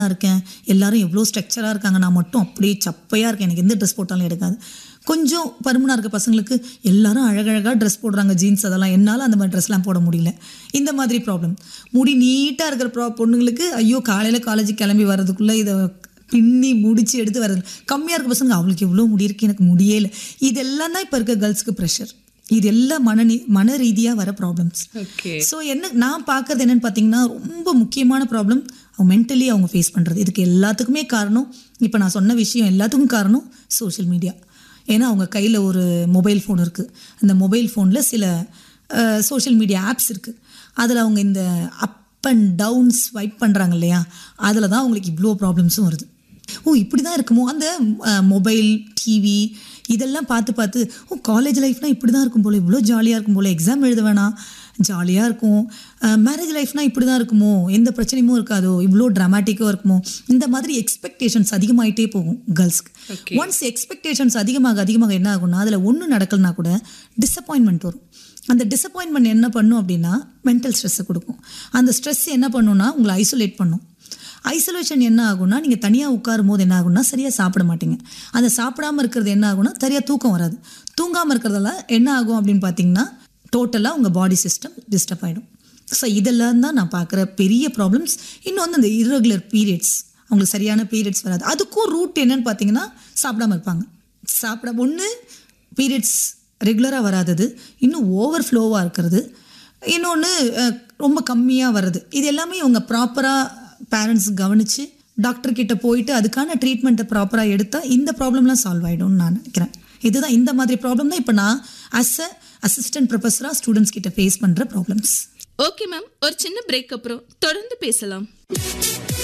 இருக்கேன், எல்லாரும் எவ்வளோ ஸ்ட்ரக்சராக இருக்காங்க, நான் மட்டும் அப்படியே சப்பையாக இருக்கேன், எனக்கு எந்த ட்ரெஸ் போட்டாலும் எடுக்காது. கொஞ்சம் பருமனாக இருக்க பசங்களுக்கு எல்லாரும் அழகழகாக ட்ரெஸ் போடுறாங்க, ஜீன்ஸ் அதெல்லாம், என்னால் அந்த மாதிரி ட்ரெஸ்லாம் போட முடியல. இந்த மாதிரி ப்ராப்ளம். முடி நீட்டாக இருக்கிற பொண்ணுங்களுக்கு ஐயோ காலையில் காலேஜுக்கு கிளம்பி வர்றதுக்குள்ளே இதை பின்னி முடிச்சு எடுத்து வர்றது. கம்மியாக இருக்க பசங்க அவளுக்கு எவ்வளோ முடி இருக்குது, எனக்கு முடியே இல்லை. இதெல்லாம் தான் இப்போ இருக்க கேர்ள்ஸ்க்கு ப்ரெஷர். இது எல்லாம் மன ரீதியாக வர ப்ராப்ளம்ஸ். ஸோ நான் பார்க்கறது என்னென்னு பார்த்தீங்கன்னா, ரொம்ப முக்கியமான ப்ராப்ளம் அவங்க மென்டலி அவங்க ஃபேஸ் பண்ணுறது. இதுக்கு எல்லாத்துக்குமே காரணம், இப்போ நான் சொன்ன விஷயம் எல்லாத்துக்கும் காரணம் சோஷியல் மீடியா. ஏன்னா அவங்க கையில் ஒரு மொபைல் ஃபோன் இருக்குது. அந்த மொபைல் ஃபோனில் சில சோஷியல் மீடியா ஆப்ஸ் இருக்குது. அதில் அவங்க இந்த அப் அண்ட் டவுன் ஸ்வைப் பண்ணுறாங்க இல்லையா, அதில் தான் அவங்களுக்கு இவ்வளோ ப்ராப்ளம்ஸும் வருது. இப்படி தான் இருக்குமோ, அந்த மொபைல் டிவி இதெல்லாம் பார்த்து காலேஜ் லைஃப்னால் இப்படி தான் இருக்கும் போல், இவ்வளோ ஜாலியாக இருக்கும் போல், எக்ஸாம் எழுத வேணாம், ஜாலியாக இருக்கும். மேரேஜ் லைஃப்னால் இப்படி தான் இருக்குமோ, எந்த பிரச்சனையும் இருக்காதோ, இவ்வளோ ட்ராமாட்டிக்காக இருக்குமோ, இந்த மாதிரி எக்ஸ்பெக்டேஷன்ஸ் அதிகமாகிட்டே போகும் கேர்ள்ஸ்க்கு. ஒன்ஸ் எக்ஸ்பெக்டேஷன்ஸ் அதிகமாக என்ன ஆகும்னா, அதில் ஒன்றும் நடக்கலனா கூட டிசப்பாயின்மெண்ட் வரும். அந்த டிசப்பாயின்மெண்ட் என்ன பண்ணும் அப்படின்னா மென்டல் ஸ்ட்ரெஸ்ஸை கொடுக்கும். அந்த ஸ்ட்ரெஸ் என்ன பண்ணுன்னா உங்களை ஐசோலேட் பண்ணும். ஐசோலேஷன் என்ன ஆகும்னா, நீங்கள் தனியாக உட்காரும் போது என்ன ஆகும்னா சரியாக சாப்பிட மாட்டீங்க. அந்த சாப்பிடாமல் இருக்கிறது என்ன ஆகும்னா சரியாக தூக்கம் வராது. தூங்காமல் இருக்கிறதெல்லாம் என்ன ஆகும் அப்படின்னு பார்த்தீங்கன்னா, டோட்டலாக உங்கள் பாடி சிஸ்டம் டிஸ்டர்ப் ஆகிடும். ஸோ இதெல்லாம் தான் நான் பார்க்குற பெரிய ப்ராப்ளம்ஸ். இன்னொன்று அந்த இர்ரெகுலர் பீரியட்ஸ், அவங்களுக்கு சரியான பீரியட்ஸ் வராது. அதுக்கும் ரூட் என்னன்னு பார்த்தீங்கன்னா, சாப்பிடாமல் இருப்பாங்க. ஒன்று பீரியட்ஸ் ரெகுலராக வராதது, இன்னும் ஓவர் ஃப்ளோவாக இருக்கிறது, இன்னொன்று ரொம்ப கம்மியாக வருது. இது எல்லாமே இவங்க ப்ராப்பராக பேரண்ட்ஸ் கவனித்து டாக்டர்கிட்ட போயிட்டு அதுக்கான ட்ரீட்மெண்ட்டை ப்ராப்பராக எடுத்தால் இந்த ப்ராப்ளம்லாம் சால்வ் ஆகிடும்னு நான் நினைக்கிறேன். இதுதான் இந்த மாதிரி ப்ராப்ளம் தான் இப்போ நான் அசிஸ்டன்ட் ப்ரொஃபஸராக ஸ்டூடெண்ட்ஸ் கிட்ட ஃபேஸ் பண்ணுற ப்ராப்ளம்ஸ். ஓகே மேம், ஒரு சின்ன பிரேக் அப்புறம் தொடர்ந்து பேசலாம்.